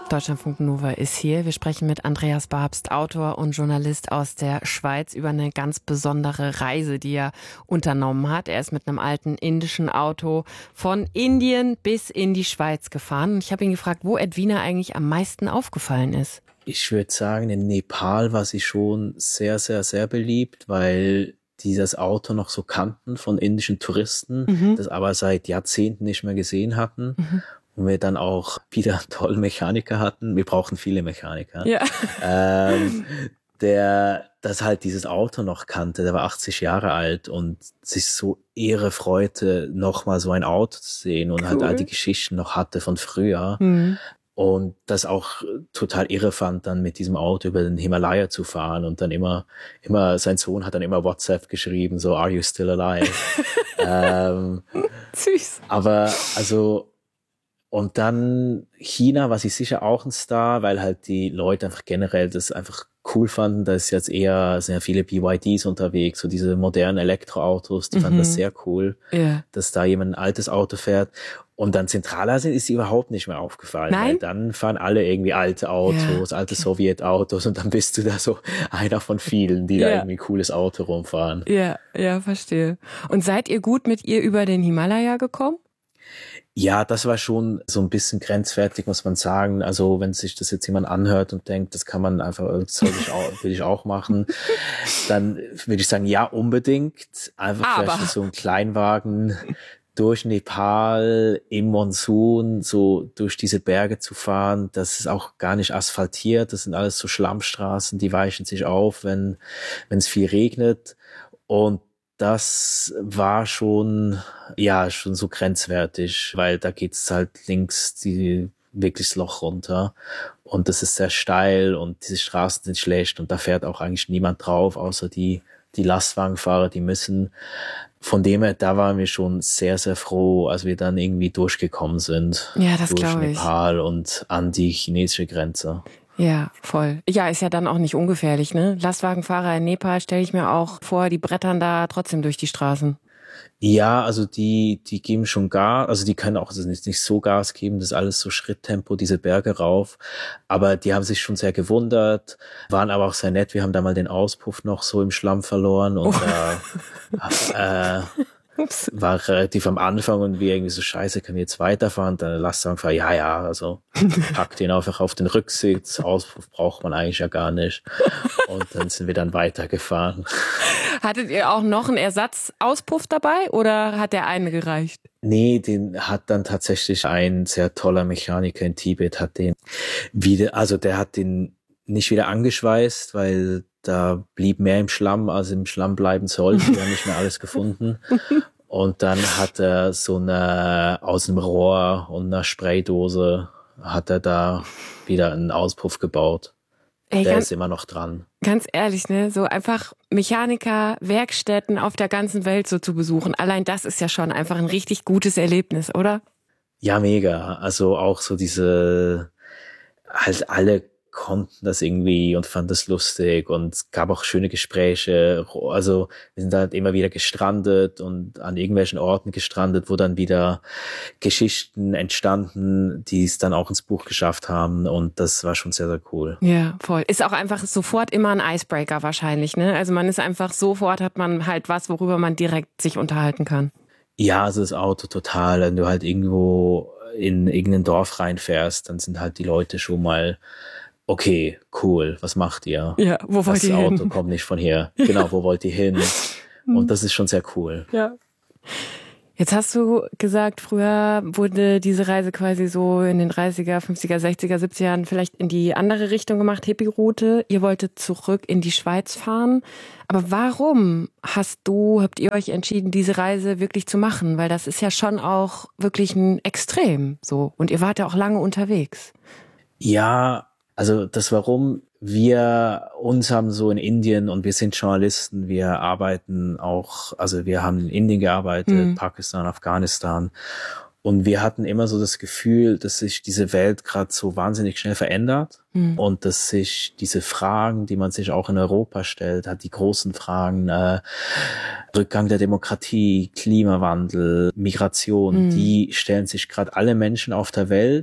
Deutschlandfunk Nova ist hier. Wir sprechen mit Andreas Babst, Autor und Journalist aus der Schweiz, über eine ganz besondere Reise, die er unternommen hat. Er ist mit einem alten indischen Auto von Indien bis in die Schweiz gefahren. Und ich habe ihn gefragt, wo Edwina eigentlich am meisten aufgefallen ist. Ich würde sagen, in Nepal war sie schon sehr, sehr, sehr beliebt, weil die das Auto noch so kannten von indischen Touristen, das aber seit Jahrzehnten nicht mehr gesehen hatten. Und wir dann auch wieder einen tollen Mechaniker hatten. Wir brauchen viele Mechaniker. Ja. Der das halt dieses Auto noch kannte. Der war 80 Jahre alt und sich so Ehre freute, nochmal so ein Auto zu sehen und halt all die Geschichten noch hatte von früher. Und das auch total irre fand, dann mit diesem Auto über den Himalaya zu fahren und dann immer, sein Sohn hat dann immer WhatsApp geschrieben, so, are you still alive? Süß. Aber, also, und dann China war sie sicher auch ein Star, weil halt die Leute einfach generell das einfach cool fanden. Da ist jetzt eher sehr viele BYDs unterwegs, so diese modernen Elektroautos, die fanden das sehr cool, dass da jemand ein altes Auto fährt. Und dann Zentralasien ist sie überhaupt nicht mehr aufgefallen. Nein? Weil dann fahren alle irgendwie alte Autos, alte Sowjetautos und dann bist du da so einer von vielen, die da irgendwie ein cooles Auto rumfahren. Ja, verstehe. Und seid ihr gut mit ihr über den Himalaya gekommen? Ja, das war schon so ein bisschen grenzwertig, muss man sagen. Also wenn sich das jetzt jemand anhört und denkt, das kann man einfach, will ich auch machen, dann würde ich sagen, ja, unbedingt. Einfach vielleicht so ein Kleinwagen durch Nepal im Monsun, so durch diese Berge zu fahren. Das ist auch gar nicht asphaltiert. Das sind alles so Schlammstraßen, die weichen sich auf, wenn es viel regnet. Und das war schon so grenzwertig, weil da geht's halt links wirklich das Loch runter und das ist sehr steil und diese Straßen sind schlecht und da fährt auch eigentlich niemand drauf, außer die Lastwagenfahrer, die müssen. Von dem her, da waren wir schon sehr, sehr froh, als wir dann irgendwie durchgekommen sind. Ja, das glaube ich. Durch Nepal und an die chinesische Grenze. Ja, voll. Ja, ist ja dann auch nicht ungefährlich, ne? Lastwagenfahrer in Nepal stelle ich mir auch vor, die brettern da trotzdem durch die Straßen. Ja, also die geben schon Gas, also die können auch nicht so Gas geben, das ist alles so Schritttempo, diese Berge rauf. Aber die haben sich schon sehr gewundert, waren aber auch sehr nett. Wir haben da mal den Auspuff noch so im Schlamm verloren und war relativ am Anfang und wir irgendwie so, scheiße, können wir jetzt weiterfahren? Dann lasst uns einfach, also packt ihn einfach auf den Rücksitz, Auspuff braucht man eigentlich ja gar nicht. Und dann sind wir dann weitergefahren. Hattet ihr auch noch einen Ersatzauspuff dabei oder hat der eine gereicht? Nee, den hat dann tatsächlich ein sehr toller Mechaniker in Tibet, der hat den nicht wieder angeschweißt, weil da blieb mehr im Schlamm, als im Schlamm bleiben sollte. Wir haben nicht mehr alles gefunden. Und dann hat er aus einem Rohr und einer Spraydose hat er da wieder einen Auspuff gebaut. Der ist immer noch dran. Ganz ehrlich, ne, so einfach Mechaniker, Werkstätten auf der ganzen Welt so zu besuchen. Allein das ist ja schon einfach ein richtig gutes Erlebnis, oder? Ja, mega. Also auch so halt alle konnten das irgendwie und fanden das lustig und es gab auch schöne Gespräche. Also wir sind halt immer wieder gestrandet und an irgendwelchen Orten gestrandet, wo dann wieder Geschichten entstanden, die es dann auch ins Buch geschafft haben und das war schon sehr, sehr cool. Ja, voll. Ist auch einfach sofort immer ein Icebreaker wahrscheinlich, ne? Also man ist einfach sofort, hat man halt was, worüber man direkt sich unterhalten kann. Ja, also das Auto total. Wenn du halt irgendwo in irgendein Dorf reinfährst, dann sind halt die Leute schon mal okay, cool, was macht ihr? Ja, wo wollt ihr hin? Das Auto kommt nicht von hier. Genau, wo wollt ihr hin? Und das ist schon sehr cool. Ja. Jetzt hast du gesagt, früher wurde diese Reise quasi so in den 30er, 50er, 60er, 70er Jahren vielleicht in die andere Richtung gemacht, Hippie-Route. Ihr wolltet zurück in die Schweiz fahren. Aber warum habt ihr euch entschieden, diese Reise wirklich zu machen? Weil das ist ja schon auch wirklich ein Extrem, so. Und ihr wart ja auch lange unterwegs. Ja, also das Warum, wir haben so in Indien und wir sind Journalisten, wir arbeiten auch, also wir haben in Indien gearbeitet, Pakistan, Afghanistan und wir hatten immer so das Gefühl, dass sich diese Welt gerade so wahnsinnig schnell verändert und dass sich diese Fragen, die man sich auch in Europa stellt, hat die großen Fragen, Rückgang der Demokratie, Klimawandel, Migration, die stellen sich gerade alle Menschen auf der Welt.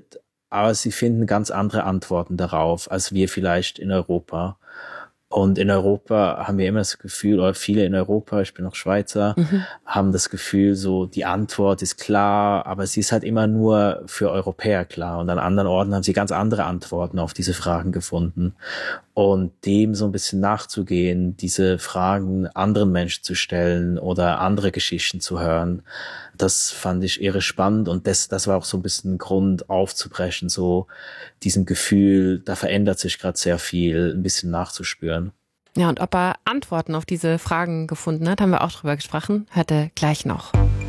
aber sie finden ganz andere Antworten darauf, als wir vielleicht in Europa. Und in Europa haben wir immer das Gefühl, oder viele in Europa, ich bin auch Schweizer, haben das Gefühl, so die Antwort ist klar, aber sie ist halt immer nur für Europäer klar. Und an anderen Orten haben sie ganz andere Antworten auf diese Fragen gefunden. Und dem so ein bisschen nachzugehen, diese Fragen anderen Menschen zu stellen oder andere Geschichten zu hören, das fand ich irre spannend. Und das war auch so ein bisschen ein Grund aufzubrechen, so diesem Gefühl, da verändert sich gerade sehr viel, ein bisschen nachzuspüren. Ja, und ob er Antworten auf diese Fragen gefunden hat, haben wir auch drüber gesprochen. Hört ihr gleich noch.